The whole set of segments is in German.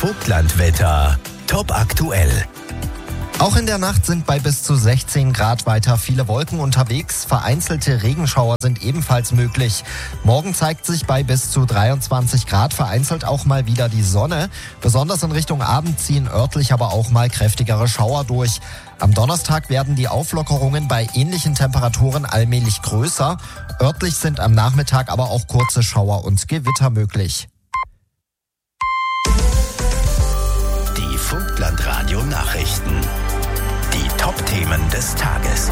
Vogtlandwetter. Top aktuell. Auch in der Nacht sind bei bis zu 16 Grad weiter viele Wolken unterwegs. Vereinzelte Regenschauer sind ebenfalls möglich. Morgen zeigt sich bei bis zu 23 Grad vereinzelt auch mal wieder die Sonne. Besonders in Richtung Abend ziehen örtlich aber auch mal kräftigere Schauer durch. Am Donnerstag werden die Auflockerungen bei ähnlichen Temperaturen allmählich größer. Örtlich sind am Nachmittag aber auch kurze Schauer und Gewitter möglich. Die Vogtlandradio-Nachrichten. Die Top-Themen des Tages.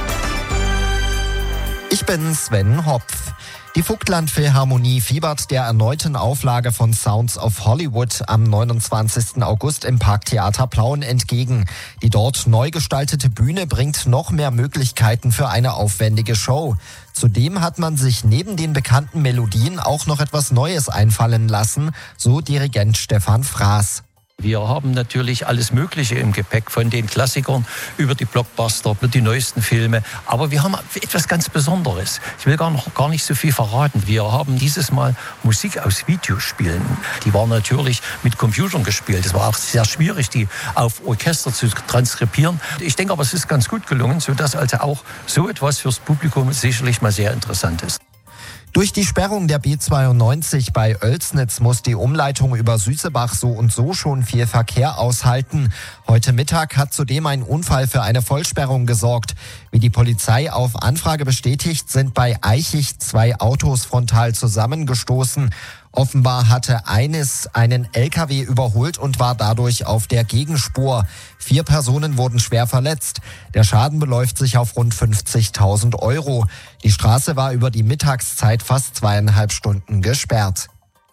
Ich bin Sven Hopf. Die Vogtland-Philharmonie fiebert der erneuten Auflage von Sounds of Hollywood am 29. August im Parktheater Plauen entgegen. Die dort neu gestaltete Bühne bringt noch mehr Möglichkeiten für eine aufwendige Show. Zudem hat man sich neben den bekannten Melodien auch noch etwas Neues einfallen lassen, so Dirigent Stefan Fraß. Wir haben natürlich alles Mögliche im Gepäck, von den Klassikern über die Blockbuster, über die neuesten Filme. Aber wir haben etwas ganz Besonderes. Ich will gar nicht so viel verraten. Wir haben dieses Mal Musik aus Videospielen. Die war natürlich mit Computern gespielt. Es war auch sehr schwierig, die auf Orchester zu transkribieren. Ich denke aber, es ist ganz gut gelungen, sodass also auch so etwas fürs Publikum sicherlich mal sehr interessant ist. Durch die Sperrung der B92 bei Oelsnitz muss die Umleitung über Süßebach so und so schon viel Verkehr aushalten. Heute Mittag hat zudem ein Unfall für eine Vollsperrung gesorgt. Wie die Polizei auf Anfrage bestätigt, sind bei Eichich 2 Autos frontal zusammengestoßen. Offenbar hatte eines einen LKW überholt und war dadurch auf der Gegenspur. 4 Personen wurden schwer verletzt. Der Schaden beläuft sich auf rund 50.000 €. Die Straße war über die Mittagszeit fast 2,5 Stunden gesperrt.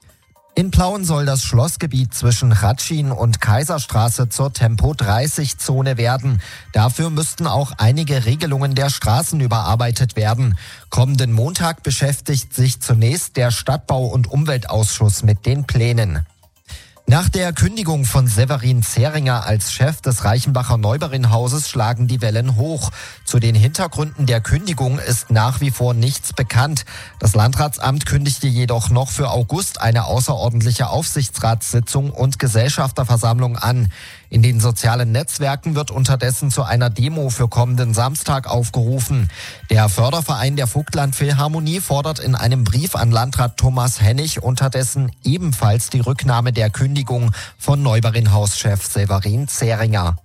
In Plauen soll das Schlossgebiet zwischen Ratschin und Kaiserstraße zur Tempo-30-Zone werden. Dafür müssten auch einige Regelungen der Straßen überarbeitet werden. Kommenden Montag beschäftigt sich zunächst der Stadtbau- und Umweltausschuss mit den Plänen. Nach der Kündigung von Severin Zeringer als Chef des Reichenbacher Neuberinhauses schlagen die Wellen hoch. Zu den Hintergründen der Kündigung ist nach wie vor nichts bekannt. Das Landratsamt kündigte jedoch noch für August eine außerordentliche Aufsichtsratssitzung und Gesellschafterversammlung an. In den sozialen Netzwerken wird unterdessen zu einer Demo für kommenden Samstag aufgerufen. Der Förderverein der Vogtland-Philharmonie fordert in einem Brief an Landrat Thomas Hennig unterdessen ebenfalls die Rücknahme der Kündigung von Neuberinhauschef Severin Zeringer.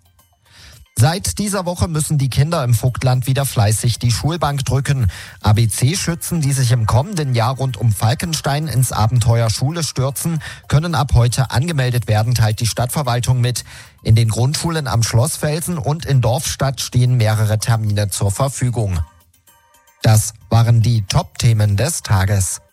Seit dieser Woche müssen die Kinder im Vogtland wieder fleißig die Schulbank drücken. ABC-Schützen, die sich im kommenden Jahr rund um Falkenstein ins Abenteuer Schule stürzen, können ab heute angemeldet werden, teilt die Stadtverwaltung mit. In den Grundschulen am Schlossfelsen und in Dorfstadt stehen mehrere Termine zur Verfügung. Das waren die Top-Themen des Tages.